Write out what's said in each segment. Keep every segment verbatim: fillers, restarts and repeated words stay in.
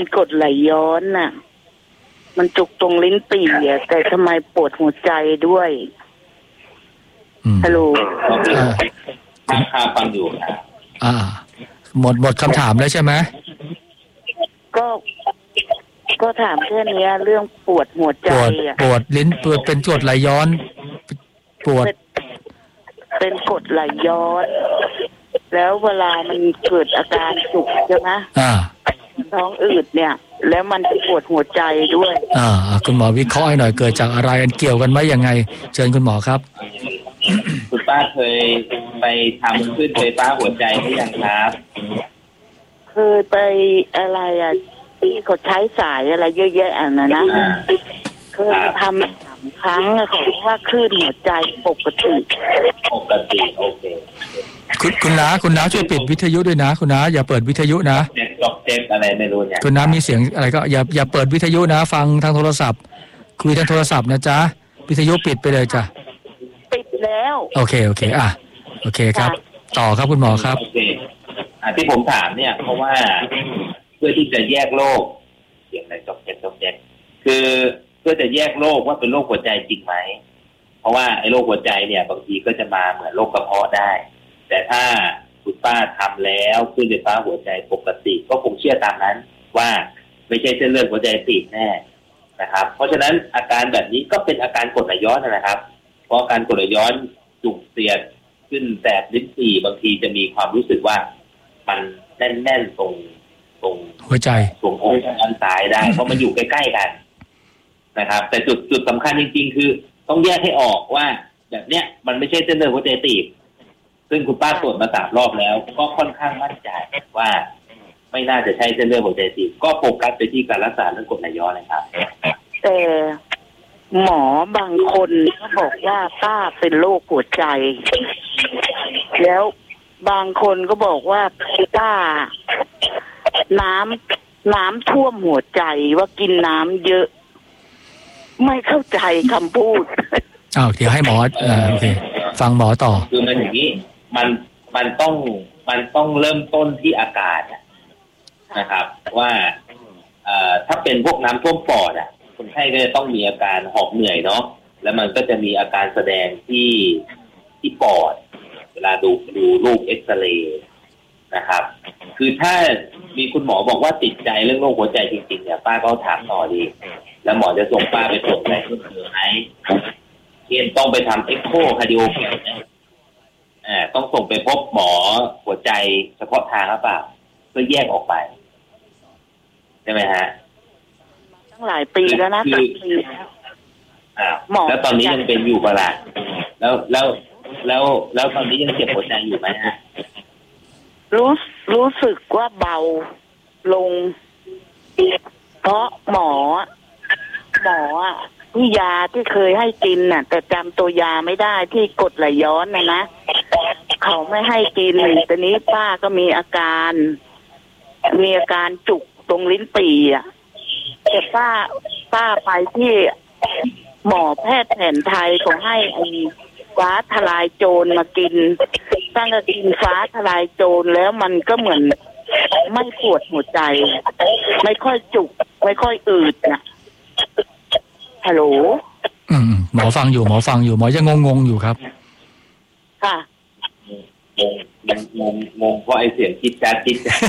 กรดไหลย้อนน่ะมันจุกตรงลิ้นปี่อ่ะแต่ทำไมปวดหัวใจด้วยฮัลโหลฟังข่าวฟังอยู่นะอ่าหมดหมดคำถามแล้วใช่ไหมก็ก็ถามแค่นี้เรื่องปวดหัวใจอ่ะปวดลิ้นปวดเป็นกรดไหลย้อนปวดเป็นกรดไหลย้อนแล้วเวลามันเกิดอาการจุกใช่ไหมอ่าท้องอืดเนี่ยแล้วมันปวดหัวใจด้วยอ่าคุณหมอวิเคราะห์ให้หน่อยเกิดจากอะไรกันเกี่ยวกันไหมยังไงเชิญคุณหมอครับคุณป้าเคยไปทำขึ้นไฟฟ้าหัวใจหรือยังครับเคยไปอะไรอ่ะที่เขาใช้สายอะไรเยอะแยะอ่ะนะนะเคยทำสามครั้งเขาว่าคลื่นหัวใจปกติปกติโอเคคุณคุณน้าคุณน้าช่วยปิดวิทยุด้วยนะคุณน้าอย่าเปิดวิทยุนะเจ็บจบเจ็บอะไรไม่รู้เนี่ยคุณน้ามีเสียงอะไรก็อย่าอย่าเปิดวิทยุนะฟังทางโทรศัพท์คุยทางโทรศัพท์นะจ๊ะวิทยุปิดไปเลยจ้ะปิดแล้วโอเคโอเคอ่ะโอเคครับต่อครับคุณหมอครับโอเคอ่ะที่ผมถามเนี่ยเพราะว่าเพื่อที่จะแยกโรคเสียงอะไรจบเจ็บจบเจ็บคือเพื่อจะแยกโรคว่าเป็นโรคหัวใจจริงไหมเพราะว่าไอ้โรคหัวใจเนี่ยบางทีก็จะมาเหมือนโรคกระเพาะได้แต่ถ้าคุณป้าทำแล้วคลื่นไฟฟ้าหัวใจปกติก็คงเชื่อตามนั้นว่าไม่ใช่เส้นเลือดหัวใจตีบแน่นะครับเพราะฉะนั้นอาการแบบนี้ก็เป็นอาการกรดไหลย้อนนะครับเพราะการกรดไหลย้อนจุกเสียดขึ้นแสบลิ้นปี่บางทีจะมีความรู้สึกว่ามันแน่นๆตรงตรงหัวใจตรงอกด้านซ้ายได้เพราะมันอยู่ใกล้ๆกันนะครับแต่จุดจุดสำคัญจริงๆคือต้องแยกให้ออกว่าแบบเนี้ยมันไม่ใช่เส้นเลือดหัวใจตีบซึ่งคุณป้าตรวจมาสามรอบแล้วก็ค่อนข้างมั่นใจว่าไม่น่าจะใช่เส้นเลือดหัวใจตีบก็โฟกัสไปที่การรักษาเรื่องกรดไหลย้อนนะครับแต่หมอบางคนก็บอกว่าป้าเป็นโรคหัวใจแล้วบางคนก็บอกว่าป้าน้ำน้ำท่วมหัวใจว่ากินน้ำเยอะไม่เข้าใจคำพูดอ้าวเดี๋ยวให้หมอเอ่อโอเคฟังหมอต่อคือมันอย่างนี้มันมันต้องมันต้องเริ่มต้นที่อาการนะครับว่าเอ่อถ้าเป็นพวกน้ำท่วมปอดอ่ะคนไข้ก็จะต้องมีอาการหอบเหนื่อยเนาะแล้วมันก็จะมีอาการแสดงที่ที่ปอดเวลาดูดูรูปเอ็กซเรย์นะครับคือถ้ามีคุณหมอบอกว่าติดใจเรื่องโรคหัวใจจริงๆเนี่ยป้าก็ถามต่อดีแล้วหมอจะส่งป้าไปตรวจอะไรเพิ่มเติมไหมเช่นต้องไปทำเอ็กโคคาร์ดิโอแกรมอ่าต้องส่งไปพบหมอหัวใจเฉพาะทางหรือเปล่าเพื่อแยกออกไปใช่ไหมฮะตั้งหลายปีแล้วนะตั้งปีแล้วอ้าวแล้วตอนนี้ยังเป็นอยู่เปล่าแล้วแล้วแล้วแล้วตอนนี้ยังเจ็บหัวใจอยู่ไหมฮะรู้รู้สึกว่าเบาลงเพราะหมอหมอที่ยาที่เคยให้กินน่ะแต่จำตัวยาไม่ได้ที่กรดไหลย้อนนะนะเขาไม่ให้กินตอนนี้ป้าก็มีอาการมีอาการจุกตรงลิ้นปี่อ่ะแต่ป้าป้าไปที่หมอแพทย์แผนไทยเขาให้ไอ้ฟ้าทลายโจรมากินตั้งแต่กินฟ้าทลายโจรแล้วมันก็เหมือนไม่ปวดหัวใจไม่ค่อยจุกไม่ค่อยอืดน่ะฮัลโหลอืมหมอฟังอยู่หมอฟังอยู่หมอยังงงๆอยู่ครับค่ะงงงงงงเพราะไอเสียงจิ๊ดจ๊าดจิ๊ดจ๊าด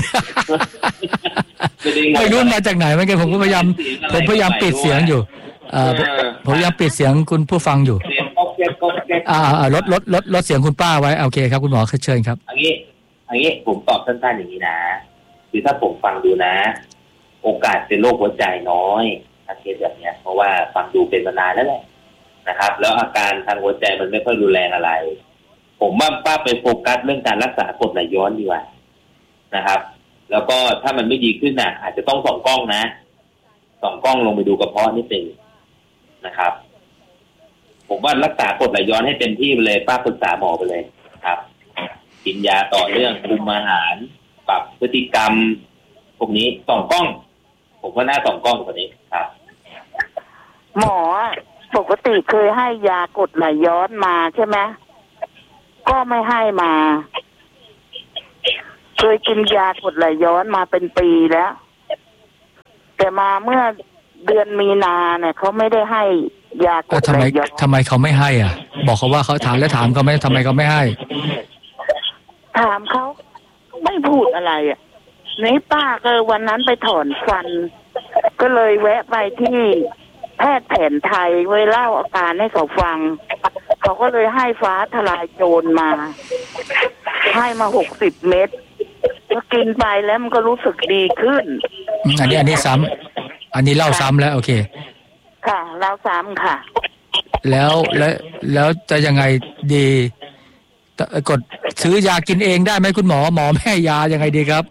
ไม่รู้มาจากไหนเหมือนกันผมก็พยายามผมพยายามปิดเสียงอยู่อ่าผมพยายามปิดเสียงคุณผู้ฟังอยู่อ่าลดลดลดลดเสียงคุณป้าไว้โอเคครับคุณหมอเชิญครับอันนี้อันนี้ผมตอบสั้นๆอย่างนี้นะคือถ้าผมฟังดูนะโอกาสเป็นโรคหัวใจน้อยอาเคสแบบนี้เพราะว่าฟังดูเป็นมานานแล้วแหละนะครับแล้วอาการทางหัวใจมันไม่ค่อยรุนแรงอะไรผมว่าป้าไปโฟกัสเรื่องการรักษากรดไหลย้อนดีกว่านะครับแล้วก็ถ้ามันไม่ดีขึ้นน่ะอาจจะต้องส่องกล้องนะส่องกล้องลงไปดูกระเพาะนิดนึงนะครับผมว่ารักษากรดไหลย้อนให้เต็มที่ไปเลยป้าปรึกษาหมอไปเลยครับกินยาต่อเนื่องคุมอาหารปรับพฤติกรรมพวกนี้ส่องกล้องผมว่าน่าส่องกล้องกว่านี้ครับหมอปกติเคยให้ยากรดไหลย้อนมาใช่ไหมก็ไม่ให้มาเคยกินยากรดไหลย้อนมาเป็นปีแล้วแต่มาเมื่อเดือนมีนาเนี่ยเขาไม่ได้ให้ยากดทำไหลไมย้อนทำไมเขาไม่ให้อ่ะ บอกเขาว่าเขาถามแล้วถามเขาไม่ทำไมเขาไม่ให้ถามเขาไม่พูดอะไรอ่ะนี่ป้าก็วันนั้นไปถอนฟัน ก็เลยแวะไปที่แพทย์แผนไทยไว้เล่าอาการให้เขาฟัง เขาก็เลยให้ฟ้าทลายโจรมา ให้มาหกสิบเม็ดก็กินไปแล้วมันก็รู้สึกดีขึ้นอันนี้อันนี้ซ้ำอันนี้เล่าซ้ำแล้วโอเคค่ะเล่าซ้ำค่ะแล้วแล้วแล้วจะยังไงดีกดซื้อยากินเองได้ไหมคุณหมอหมอแม่ยายังไงดีครับ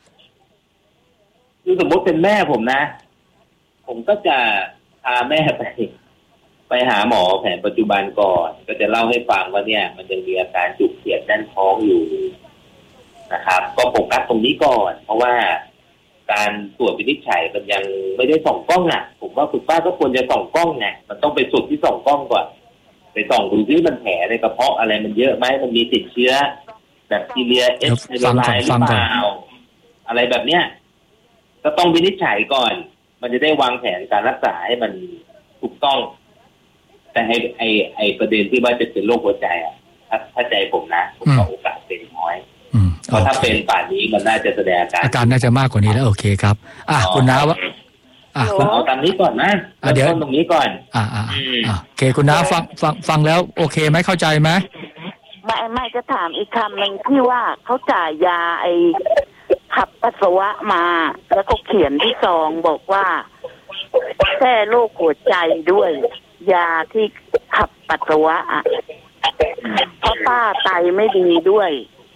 คือสมมติเป็นแม่ผมนะ ผมก็จะพาแม่ไป ไปหาหมอแผนปัจจุบันก่อนก็จะเล่าให้ฟังว่าเนี่ย มันยังมีอาการจุกเสียดแน่นท้องอยู่นะครับ ก็โฟกัสตรงนี้ก่อน เพราะว่าการตรวจวินิจฉัยมันยังไม่ได้ส่องกล้องน่ะ ผมว่าคุณป้าก็ควรจะส่องกล้องไงมันต้องไปสุดที่ส่องกล้องก่อนไปส่องดูที่มันแผลในกระเพาะอะไรมันเยอะไหมมันมีติดเชื้อแบคทีเรียเอสไพโรไลหรือเปล่าอะไรแบบเนี้ยก็ต้องวินิจฉัยก่อนมันจะได้วางแผนการรักษาให้มันถูกต้องแต่ไอไอไอประเด็นที่ว่าจะเป็นโรคหัวใจอ่ะถ้าถ้าใจผมนะผมว่าโอกาสเป็นน้อยเพราะถ้าเป็นป่านนี้มันน่าจะแสดงอาการอาการน่าจะมากกว่านี้แล้วโอเคครับอ่ะคุณน้าว่าอ่ะคุณเอาตามนี้ก่อนนะเดี๋ยวตรงนี้ก่อนอ่าอ่าอ่าโอเคคุณน้าฟังฟังฟังแล้วโอเคไหมเข้าใจไหมไม่ไม่จะถามอีกคำหนึ่งที่ว่าเขาจ่ายยาไอขับปัสสาวะมาแล้วก็เขียนที่ซองบอกว่าแก้โรคหัวใจด้วยยาที่ขับปัสสาวะอ่ะเพราะป้าไตไม่ดีด้วย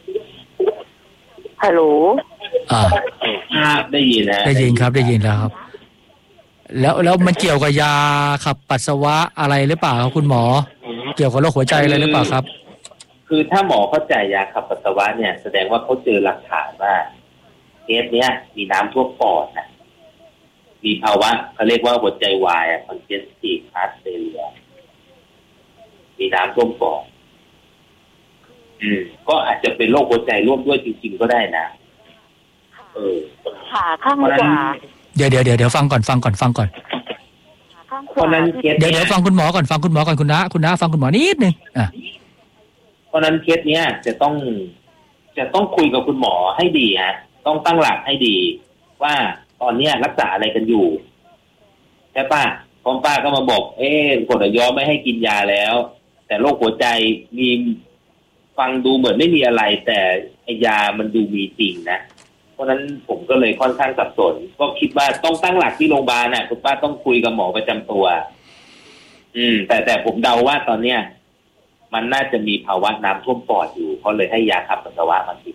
ฮัลโหลอ่าได้ยินนะได้ยินครับได้ยินแล้วครับแล้วแล้วมันเกี่ยวกับยาขับปัสสาวะอะไรหรือเปล่าครับคุณหมอเกี่ยวกับโรคหัวใจอะไรหรือเปล่าครับคือถ้าหมอเข้าใจยาขับปัสสาวะเนี่ยแสดงว่าเขาเจอหลักฐานว่าเคสเนี้ยมีน้ำท่วมปอดนะมีภาวะเขาเรียกว่าหัวใจวายคอนเจสทีฟฮาร์ทเฟลเลียมีน้ำท่วมปอดอืมก็อาจจะเป็นโรคหัวใจร่วมด้วยจริงๆก็ได้นะเออขาข้างขวาเดี๋ยวเดี๋ยวเดี๋ยวเดี๋ยวฟังก่อนฟังก่อนฟังก่อนเพราะนั้นเคสเดี๋ยวเดี๋ยวฟังคุณหมอก่อนฟังคุณหมอก่อนคุณน้าคุณน้าฟังคุณหมอนิดนึงอ่ะเพราะนั้นเคสเนี้ยจะต้องจะต้องคุยกับคุณหมอให้ดีฮะต้องตั้งหลักให้ดีว่าตอนเนี้ยรักษาอะไรกันอยู่ใช่ป่ะพอป้าก็มาบอกเอ๊ะกรดไหลย้อนไม่ให้กินยาแล้วแต่โรคหัวใจมีฟังดูเหมือนไม่มีอะไรแต่ไอยามันดูมีจริงนะเพราะนั้นผมก็เลยค่อนข้างสับสนก็คิดว่าต้องตั้งหลักที่โรงพยาบาลน่ะคุณป้าต้องคุยกับหมอประจำตัวอืมแต่แต่ผมเดาว่าตอนเนี้ยมันน่าจะมีภาวะน้ำท่วมปอดอยู่เขาเลยให้ยาขับปัสสาวะมากิน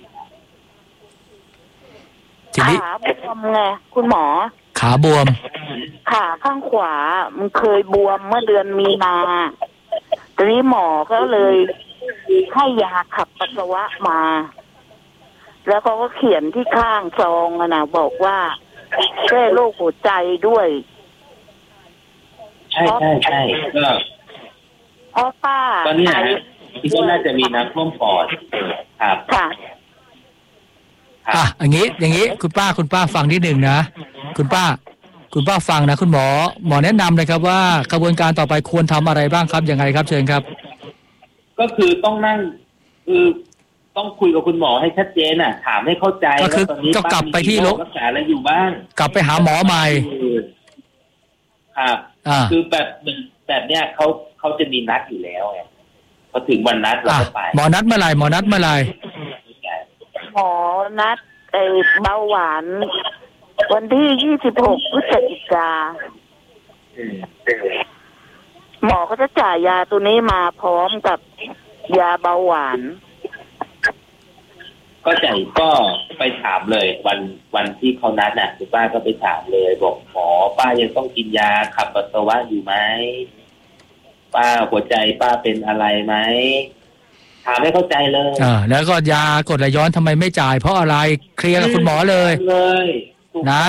ทีนี้ขาบวมไงคุณหมอขาบวมขาข้างขวามันเคยบวมเมื่อเดือนมีนาทีนี้หมอก็เลยให้ยาขับปัสสาวะมาแล้วเขาก็เขียนที่ข้างซองนะบอกว่าแก้โรคหัวใจด้วยใช่ใช่ใช่ก็เพราะป้าตอนนี้ที่ก็น่าจะมีน้ำท่วมปอดครับค่ะอ่ะอย่างนี้อย่างนี้คุณป้าคุณป้าฟังนิดหนึ่งนะคุณป้าคุณป้าฟังนะคุณหมอหมอแนะนำเลยครับว่ากระบวนการต่อไปควรทำอะไรบ้างครับยังไงครับเชิญครับก็คือต้องนั่งคือต้องคุยกับคุณหมอให้ชัดเจนน่ะถามให้เข้าใจก็คือก็กลับไปที่โรงรักษาอะไรอยู่บ้างกลับไปหาหมอใหม่ครับคือแบบแบบเนี้ยเขาเขาจะมีนัดอยู่แล้วไงพอถึงวันนัดเราก็ไปหมอนัดเมื่อไหร่หมอนัดเมื่อไหร่หมอนัดไอ้เบาหวานวันที่ยี่สิบหกพฤศจิกาหมอก็จะจ่ายยาตัวนี้มาพร้อมกับยาเบาหวานก็จ่ายก็ไปถามเลยวันวันที่เขานัดน่ะคุณป้าก็ไปถามเลยบอกหมอป้ายังต้องกินยาขับปัสสาวะอยู่ไหมป้าหัวใจป้าเป็นอะไรไหมถามให้เข้าใจเลยอ่าแล้วก็ยากดไหลย้อนทำไมไม่จ่ายเพราะอะไรเคลียร์กับคุณหมอเลยเลยนะ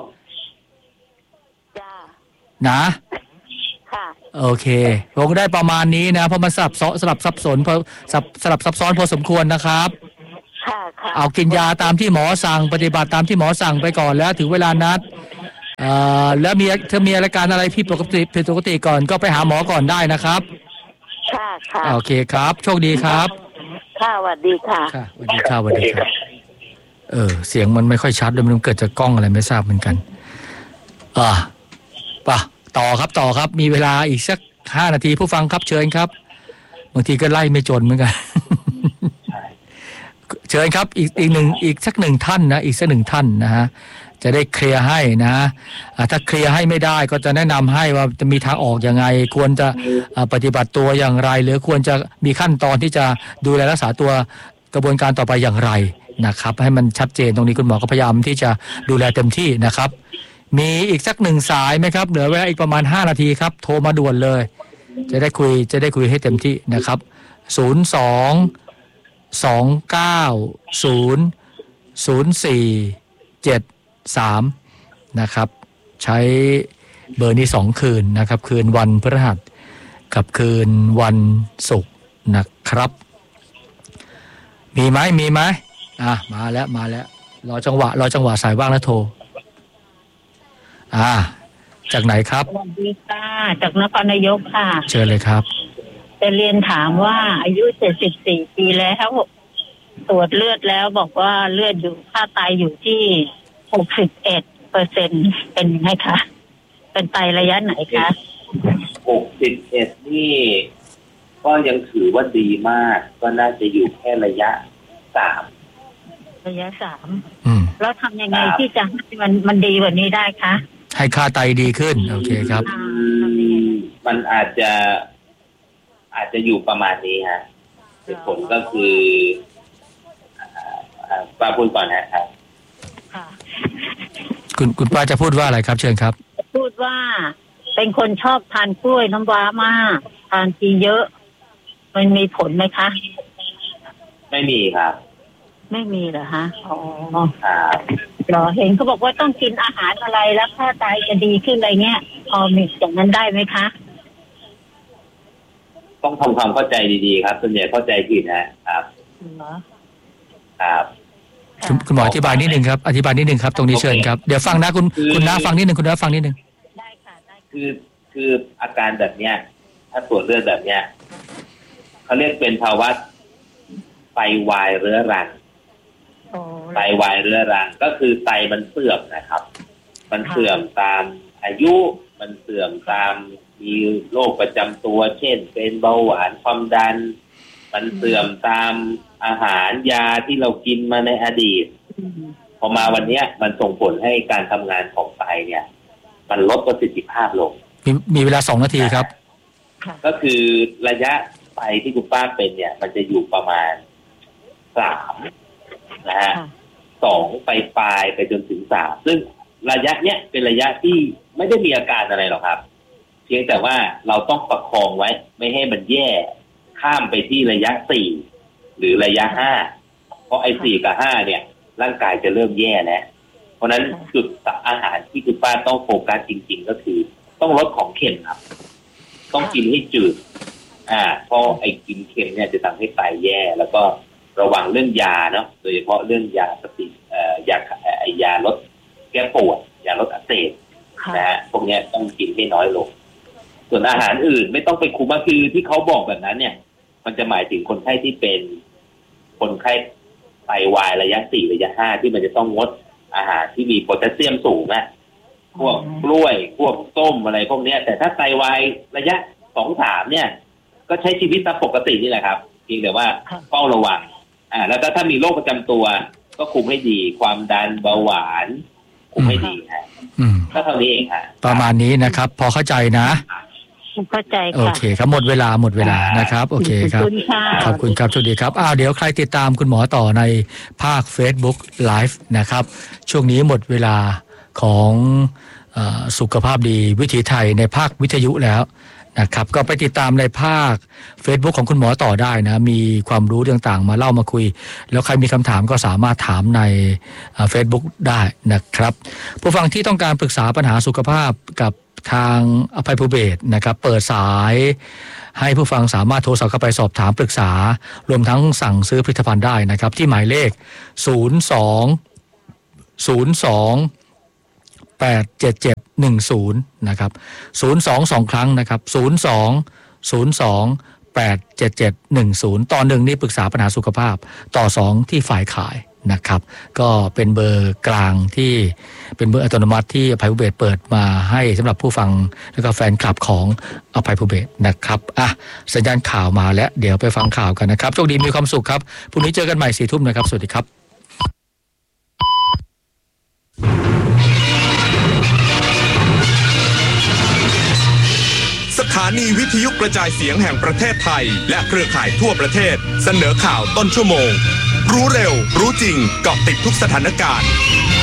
นะค่ะโอเคผมก็ได้ประมาณนี้นะเพราะมันสลับซ้อนสลับซับซ้อนพอสลับซับซ้อนพอสมควรนะครับค่ะค่ะเอากินยาตามที่หมอสั่งปฏิบัติตามที่หมอสั่งไปก่อนแล้วถึงเวลานัดเอ่อแล้วมีถ้ามีอาการอะไรผิดปกติผิดปกติก่อนก็ไปหาหมอก่อนได้นะครับค่ะค่ะโอเคครับโชคดีครับค่ะสวัสดีค่ะค่ะสวัสดีค่ะสวัสดีครับเออเสียงมันไม่ค่อยชัดเลยมันเกิดจากกล้องอะไรไม่ทราบเหมือนกันอ่าป่ะต่อครับต่อครับมีเวลาอีกสักห้านาทีผู้ฟังครับเชิญครับบางทีก็ไล่ไม่จนเหมือนกันเชิญครับอีกอีกหนึ่งอีกสักหนึ่งท่านนะอีกสักหนึ่งท่านนะฮะจะได้เคลียร์ให้นะถ้าเคลียร์ให้ไม่ได้ก็จะแนะนำให้ว่าจะมีทางออกยังไงควรจะปฏิบัติตัวอย่างไรหรือควรจะมีขั้นตอนที่จะดูแลรักษาตัวกระบวนการต่อไปอย่างไรนะครับให้มันชัดเจนตรงนี้คุณหมอก็พยายามที่จะดูแลเต็มที่นะครับมีอีกสักหนึ่งสายไหมครับเหลือเวลาอีกประมาณห้านาทีครับโทรมาด่วนเลยจะได้คุยจะได้คุยให้เต็มที่นะครับศูนย์ สอง สอง เก้า ศูนย์ ศูนย์ สี่ เจ็ด สามนะครับใช้เบอร์นี้สองคืนนะครับคืนวันพฤหัสกับคืนวันศุกร์นะครับมีไหมมีไหมอ่ะมาแล้วมาแล้วรอจังหวะรอจังหวะสายว่างแล้วโทรอ่าจากไหนครับสวัสดีค่ะจากนครนายกค่ะเชิญเลยครับจะเรียนถามว่าอายุเจ็ดสิบสี่ปีแล้วตรวจเลือดแล้วบอกว่าเลือดอยู่ค่าไตอยู่ที่หกสิบเอ็ดเปอร์เซ็นต์เป็นไงคะเป็นไตระยะไหนคะหกสิบเอ็ดนี่ก็ยังถือว่าดีมากก็น่าจะอยู่แค่ระยะสามระยะสามแล้วทำยังไงที่จะให้มันมันดีกว่านี้ได้คะให้ค่าไตดีขึ้นโอเคครับมันอาจจะอาจจะอยู่ประมาณนี้ฮะผลก็คือป้าพูดก่อนนะครับคุณคุณป้าจะพูดว่าอะไรครับเชิญครับพูดว่าเป็นคนชอบทานกล้วยน้ำว้ามากทานทีเยอะมันมีผลไหมคะไม่มีครับไม่มีเหรอฮะอ๋อครับรอเห็นเขาบอกว่าต้องกินอาหารอะไรแล้วค่าไตจะดีขึ้นอะไรเงี้ยพอมีอย่างนั้นได้ไหมคะต้องทำความเข้าใจดีๆครับส่วนใหญ่เข้าใจผิดนะครับครับคุณหมออธิบายนิดนึงครับอธิบายนิดนึงครับตรงนี้เชิญครับเดี๋ยวฟังนะคุณคุณน้าฟังนิดนึงคุณน้าฟังนิดนึงได้ค่ะได้คือคืออาการแบบเนี้ยถ้าตรวจเลือดแบบเนี้ยเขาเรียกเป็นภาวะไตวายเรื้อรังไตวายเรื้อรังก็คือไตมันเสื่อมนะครับมันเสื่อมตามอายุมันเสื่อมตามมีโรคประจำตัวเช่นเป็นเบาหวานความดันมันเสื่อมตามอาหารยาที่เรากินมาในอดีตพอมาวันนี้มันส่งผลให้การทำงานของไตเนี่ยมันลดประสิทธิภาพลงมีมีเวลาสองนาทีครับก็คือระยะไตที่คุณป้าเป็นเนี่ยมันจะอยู่ประมาณสามนะฮะสองไปปลายไปจนถึงสามซึ่งระยะเนี้ยเป็นระยะที่ไม่ได้มีอาการอะไรหรอกครับเพียงแต่ว่าเราต้องประคองไว้ไม่ให้มันแย่ข้ามไปที่ระยะสี่หรือระยะห้าเพราะไอ้สี่กับห้าเนี่ยร่างกายจะเริ่มแย่แล้วเพราะนั้นจุดอาหารที่คุณป้าต้องโฟกัสจริงๆก็คือต้องลดของเค็มครับต้องกินให้จืดอ่าเพราะไอ้กินเค็มเนี่ยจะทำให้ไตแย่แล้วก็ระวังเรื่องยาเนาะโดยเฉพาะเรื่องยาสติเอ่อยาไอ้ยาลดแก้ปวดยาลดอักเสบนะฮะพวกนี้ต้องกินให้น้อยลงส่วนอาหารอื่นไม่ต้องไปคุมคือที่เขาบอกแบบนั้นเนี่ยมันจะหมายถึงคนไข้ที่เป็นคนไข้ไตวายระยะสี่ระยะห้าที่มันจะต้องงดอาหารที่มีโพแทสเซียมสูงนะพวกกล้วยพวกส้มอะไรพวกนี้แต่ถ้าไตวายระยะสองสามเนี่ยก็ใช้ชีวิตตามปกตินี่แหละครับเพียงแต่ว่าเฝ้าระวังอ่าแล้วก็ถ้ามีโรคประจำตัวก็คุมให้ดีความดันเบาหวานคุมให้ดีฮะก็เท่านี้เองฮะประมาณนี้นะครับพอเข้าใจนะเข้าใจค่ะโอเคครับหมดเวลาหมดเวลานะครับโอเคครับขอบคุณครับสวัสดีครับอ้าวเดี๋ยวใครติดตามคุณหมอต่อในภาค Facebook Live นะครับช่วงนี้หมดเวลาของเอ่อสุขภาพดีวิถีไทยในภาควิทยุแล้วนะครับก็ไปติดตามในภาค Facebook ของคุณหมอต่อได้นะมีความรู้ต่างๆมาเล่ามาคุยแล้วใครมีคำถามก็สามารถถามใน Facebook ได้นะครับผู้ฟังที่ต้องการปรึกษาปัญหาสุขภาพกับทางอภัยภูเบศรนะครับเปิดสายให้ผู้ฟังสามารถโทรศัพท์เข้าไปสอบถามปรึกษารวมทั้งสั่งซื้อผลิตภัณฑ์ได้นะครับที่หมายเลขศูนย์ สอง ศูนย์ สอง แปแปด เจ็ด เจ็ด หนึ่ง ศูนย์นะครับศูนย์ สอง สองครั้งนะครับศูนย์ สอง ศูนย์ สอง แปด เจ็ด เจ็ด หนึ่ง ศูนย์ต่อหนึ่งนี่ปรึกษาปัญหาสุขภาพต่อสองที่ฝ่ายขายนะครับก็เป็นเบอร์กลางที่เป็นเบอร์อัตโนมัติที่อภัยภูเบศเปิดมาให้สำหรับผู้ฟังและก็แฟนคลับของอภัยภูเบศนะครับอ่ะสัญญาณข่าวมาแล้วเดี๋ยวไปฟังข่าวกันนะครับโชคดีมีความสุขครับพรุ่งนี้เจอกันใหม่สี่ทุ่มนะครับสวัสดีครับสถานีวิทยุกระจายเสียงแห่งประเทศไทยและเครือข่ายทั่วประเทศเสนอข่าวต้นชั่วโมงรู้เร็วรู้จริงเกาะติดทุกสถานการณ์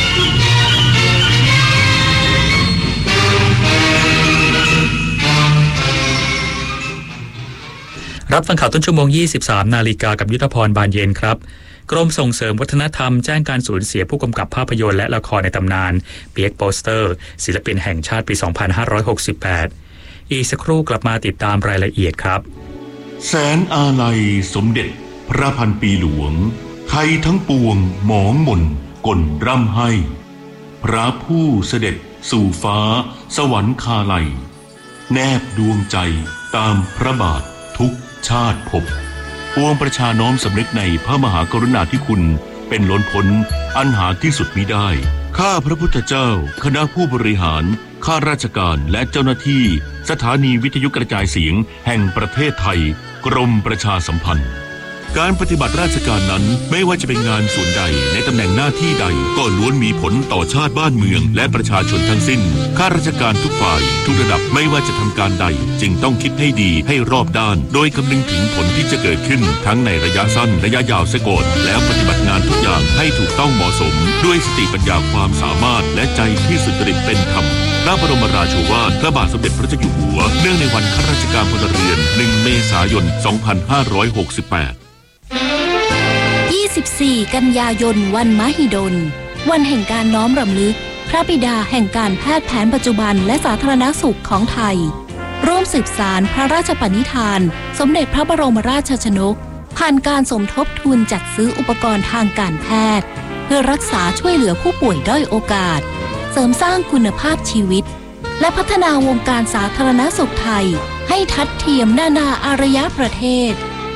รับฟังข่าวต้นชั่วโมง ยี่สิบสาม นาฬิกากับยุทธพรบานเย็นครับกรมส่งเสริมวัฒนธรรมแจ้งการสูญเสียผู้กำกับภาพยนตร์และละครในตำนานเปียกโปสเตอร์ศิลปินแห่งชาติปี สองพันห้าร้อยหกสิบแปด อีกสักครู่กลับมาติดตามรายละเอียดครับแสนอาลัยสมเด็จพระพันปีหลวงไทยทั้งปวงหมองหม่นก่นร่ำให้พระผู้เสด็จสู่ฟ้าสวรรคาลัยแนบดวงใจตามพระบาททุกชาติภพปวงประชาน้อมสำนึกในพระมหากรุณาธิคุณเป็นล้นพ้นอันหาที่สุดมิได้ข้าพระพุทธเจ้าคณะผู้บริหารข้าราชการและเจ้าหน้าที่สถานีวิทยุกระจายเสียงแห่งประเทศไทยกรมประชาสัมพันธ์การปฏิบัติราชการนั้นไม่ว่าจะเป็นงานส่วนใดในตำแหน่งหน้าที่ใดก็ล้วนมีผลต่อชาติบ้านเมืองและประชาชนทั้งสิ้นข้าราชการทุกฝ่ายทุกระดับไม่ว่าจะทำการใดจึงต้องคิดให้ดีให้รอบด้านโดยคำนึงถึงผลที่จะเกิดขึ้นทั้งในระยะสั้นระยะยาวเสียก่อนแล้วปฏิบัติงานทุกอย่างให้ถูกต้องเหมาะสมด้วยสติปัญญาความสามารถและใจที่สุจริตเป็นธรรมพระบรมราโชวาทพระบาทสมเด็จพระเจ้าอยู่หัวเนื่องในวันข้าราชการพลเรือนหนึ่งเมษายนสองพันห้าร้อยหกสิบแปดยี่สิบสี่ กันยายนวันมหิดลวันแห่งการน้อมรำลึกพระบิดาแห่งการแพทย์แผนปัจจุบันและสาธารณสุขของไทยร่วมสืบสานพระราชปณิธานสมเด็จพระบรมราชชนกผ่านการสมทบทุนจัดซื้ออุปกรณ์ทางการแพทย์เพื่อรักษาช่วยเหลือผู้ป่วยด้อยโอกาสเสริมสร้างคุณภาพชีวิตและพัฒนาวงการสาธารณสุขไทยให้ทัดเทียมนานาอารยประเทศ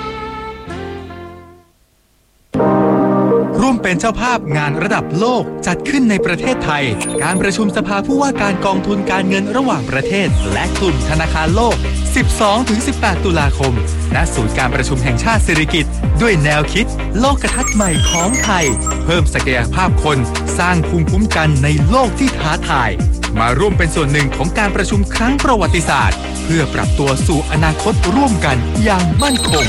ร่วมเป็นเจ้าภาพงานระดับโลกจัดขึ้นในประเทศไทยการประชุมสภาผู้ว่าการกองทุนการเงินระหว่างประเทศและกลุ่มธนาคารโลก สิบสองถึงสิบแปด ตุลาคมณศูนย์การประชุมแห่งชาติสิริกิติ์ด้วยแนวคิดโลกทัศน์ใหม่ของไทยเพิ่มศักยภาพคนสร้างภูมิคุ้มกันในโลกที่ท้าทายมาร่วมเป็นส่วนหนึ่งของการประชุมครั้งประวัติศาสตร์เพื่อปรับตัวสู่อนาคตร่วมกันอย่างมั่นคง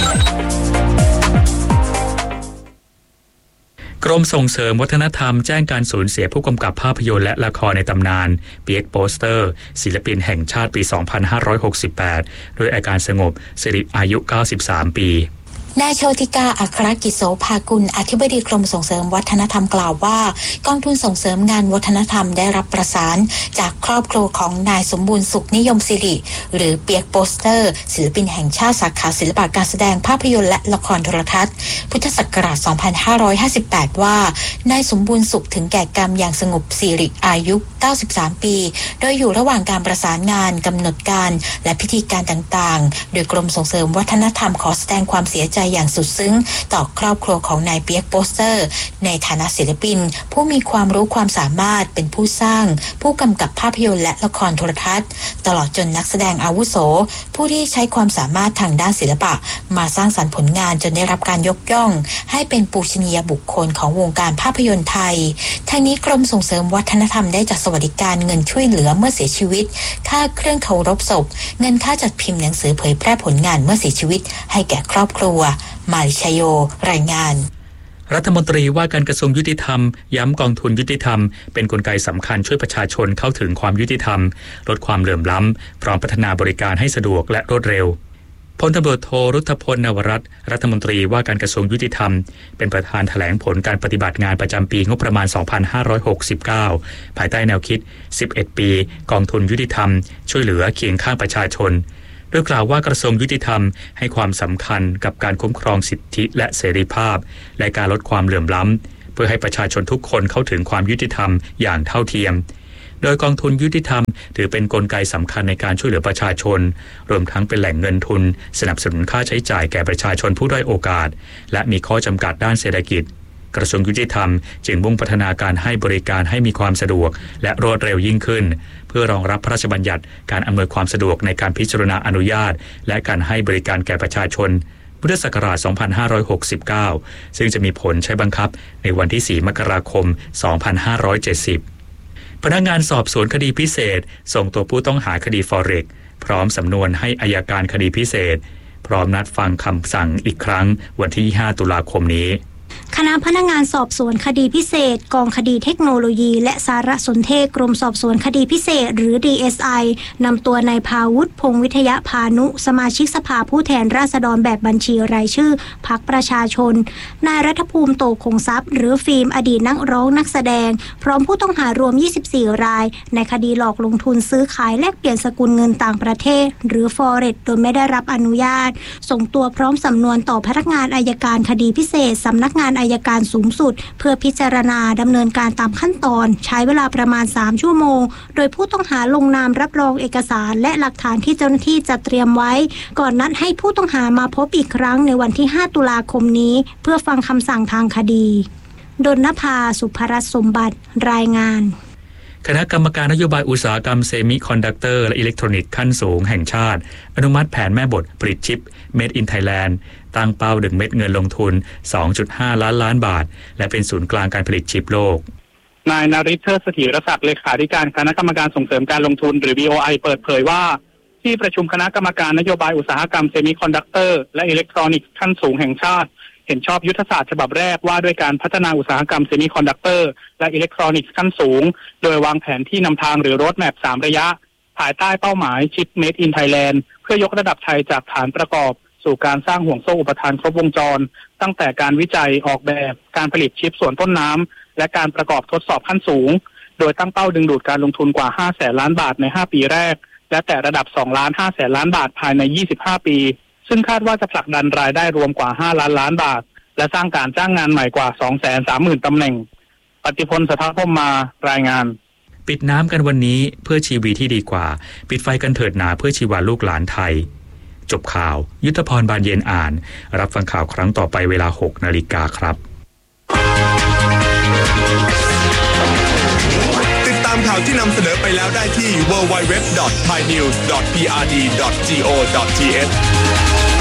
กรมส่งเสริมวัฒนธรรมแจ้งการสูญเสียผู้กำกับภาพยนตร์และละครในตำนานเปียกโปสเตอร์ศิลปินแห่งชาติปี สองพันห้าร้อยหกสิบแปด โดยอาการสงบสิริอายุ เก้าสิบสาม ปีนายโชติกาอัครกิจโสภากุลอธิบดีกรมส่งเสริมวัฒนธรรมกล่าวว่ากองทุนส่งเสริมงานวัฒนธรรมได้รับประสานจากครอบครัวของนายสมบูรณ์สุขนิยมสิริหรือเปียกโปสเตอร์ศิลปินแห่งชาติสาขาศิลปะการแสดงภาพยนตร์และละครโทรทัศน์พุทธศักราช สองพันห้าร้อยห้าสิบแปด ว่านายสมบูรณ์สุขถึงแก่กรรมอย่างสงบสิริอายุ เก้าสิบสาม ปีโดยอยู่ระหว่างการประสานงานกำหนดการและพิธีการต่างๆโดยกรมส่งเสริมวัฒนธรรมขอแสดงความเสียใจอย่างสุดซึ้งต่อครอบครัวของนายเปียกโปสเตอร์ในฐานะศิลปินผู้มีความรู้ความสามารถเป็นผู้สร้างผู้กำกับภาพยนตร์และละครโทรทัศน์ตลอดจนนักแสดงอาวุโสผู้ที่ใช้ความสามารถทางด้านศิลปะมาสร้างสรรค์ผลงานจนได้รับการยกย่องให้เป็นปูชนียบุคคลของวงการภาพยนตร์ไทยทั้งนี้กรมส่งเสริมวัฒนธรรมได้จัดสวัสดิการเงินช่วยเหลือเมื่อเสียชีวิตค่าเครื่องเคารพศพเงินค่าจัดพิมพ์หนังสือเผยแพร่ผลงานเมื่อเสียชีวิตให้แก่ครอบครัวมาริชโยรายงานรัฐมนตรีว่าการกระทรวงยุติธรรมย้ำกองทุนยุติธรรมเป็นกลไกสำคัญช่วยประชาชนเข้าถึงความยุติธรรมลดความเหลื่อมล้ำพร้อมพัฒนาบริการให้สะดวกและรวดเร็วพลตำรวจโทรุทธพลนวรัตน์รัฐมนตรีว่าการกระทรวงยุติธรรมเป็นประธานแถลงผลการปฏิบัติงานประจำปีงบประมาณ สองพันห้าร้อยหกสิบเก้า ภายใต้แนวคิด สิบเอ็ด ปีกองทุนยุติธรรมช่วยเหลือเคียงข้างประชาชนโดยกล่าวว่ากระทรวงยุติธรรมให้ความสำคัญกับการคุ้มครองสิทธิและเสรีภาพและการลดความเหลื่อมล้ำเพื่อให้ประชาชนทุกคนเข้าถึงความยุติธรรมอย่างเท่าเทียมโดยกองทุนยุติธรรมถือเป็นกลไกสำคัญในการช่วยเหลือประชาชนรวมทั้งเป็นแหล่งเงินทุนสนับสนุนค่าใช้จ่ายแก่ประชาชนผู้ด้อยโอกาสและมีข้อจำกัดด้านเศรษฐกิจกระทรวงยุติธรรมจึงมุ่งพัฒนาการให้บริการให้มีความสะดวกและรวดเร็วยิ่งขึ้นเพื่อรองรับพระราชบัญญัติการอำนวยความสะดวกในการพิจารณาอนุญาตและการให้บริการแก่ประชาชนพุทธศักราช สองพันห้าร้อยหกสิบเก้า ซึ่งจะมีผลใช้บังคับในวันที่ สี่ มกราคม สองพันห้าร้อยเจ็ดสิบ พนักงานสอบสวนคดีพิเศษส่งตัวผู้ต้องหาคดีฟอเร็กซ์พร้อมสำนวนให้อัยการคดีพิเศษพร้อมนัดฟังคำสั่งอีกครั้งวันที่ ห้า ตุลาคมนี้คณะพนักงานสอบสวนคดีพิเศษกองคดีเทคโนโลยีและสารสนเทศกรมสอบสวนคดีพิเศษหรือ ดี เอส ไอ นำตัวนายภาวุฒิพงษ์วิทยาพานุสมาชิกสภาผู้แทนราษฎรแบบบัญชีรายชื่อพรรคประชาชนนายรัฐภูมิโตคงทรัพย์หรือฟิล์มอดีตนักร้องนักแสดงพร้อมผู้ต้องหารวมยี่สิบสี่รายในคดีหลอกลงทุนซื้อขายแลกเปลี่ยนสกุลเงินต่างประเทศหรือ Forex โดยไม่ได้รับอนุญาตส่งตัวพร้อมสำนวนต่อพนักงานอัยการคดีพิเศษสำนักงานอัยการสูงสุดเพื่อพิจารณาดำเนินการตามขั้นตอนใช้เวลาประมาณสามชั่วโมงโดยผู้ต้องหาลงนามรับรองเอกสารและหลักฐานที่เจ้าหน้าที่จัดเตรียมไว้ก่อนนัดให้ผู้ต้องหามาพบอีกครั้งในวันที่ ห้า ตุลาคมนี้เพื่อฟังคำสั่งทางคดีดลนภาสุภรัตน์สมบัติรายงานคณะกรรมการนโยบายอุตสาหกรรมเซมิคอนดักเตอร์และอิเล็กทรอนิกส์ขั้นสูงแห่งชาติอนุมัติแผนแม่บทผลิตชิป Made in Thailand ตั้งเป้าดึงเม็ดเงินลงทุน สองจุดห้า ล้านล้านบาทและเป็นศูนย์กลางการผลิตชิปโลกนายนฤทธิ์เทิดเสถียรศักดิ์เลขาธิการคณะกรรมการส่งเสริมการลงทุนหรือ บี โอ ไอ เปิดเผยว่าที่ประชุมคณะกรรมการนโยบายอุตสาหกรรมเซมิคอนดักเตอร์และอิเล็กทรอนิกส์ขั้นสูงแห่งชาติเห็นชอบยุทธศาสตร์ฉบับแรกว่าด้วยการพัฒนาอุตสาหกรรมเซมิคอนดักเตอร์และอิเล็กทรอนิกส์ขั้นสูงโดยวางแผนที่นำทางหรือโรดแมปสามระยะภายใต้เป้าหมายชิป Made in Thailand เพื่อยกระดับไทยจากฐานประกอบสู่การสร้างห่วงโซ่อุปทานครบวงจรตั้งแต่การวิจัยออกแบบการผลิตชิปส่วนต้นน้ำและการประกอบทดสอบขั้นสูงโดยตั้งเป้าดึงดูดการลงทุนกว่า ห้าแสนล้านบาทในห้าปีแรกและแต่ระดับสองล้านห้าแสนล้านบาทภายในยี่สิบห้าปีซึ่งคาดว่าจะผลักดันรายได้รวมกว่าห้าล้านล้านบาทและสร้างการจ้างงานใหม่กว่า สองแสนสามหมื่น ตำแหน่งปฏิพล สถาพมมารายงานปิดน้ำกันวันนี้เพื่อชีวิตที่ดีกว่าปิดไฟกันเถิดหนาเพื่อชีวาลูกหลานไทยจบข่าวยุทธพรบานเย็นอ่านรับฟังข่าวครั้งต่อไปเวลา หก นาฬิกาครับติดตามข่าวที่นำเสนอไปแล้วได้ที่ ดับเบิลยู ดับเบิลยู ดับเบิลยู ดอท ไทยนิวส์ ดอท พี อาร์ ดี ดอท จี โอ ดอท ที เอช